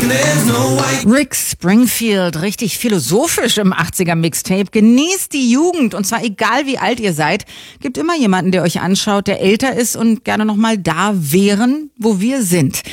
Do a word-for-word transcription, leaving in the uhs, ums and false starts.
Rick Springfield, richtig philosophisch im achtziger-Mixtape. Genießt die Jugend und zwar egal wie alt ihr seid. Gibt immer jemanden, der euch anschaut, der älter ist und gerne noch mal da wären, wo wir sind.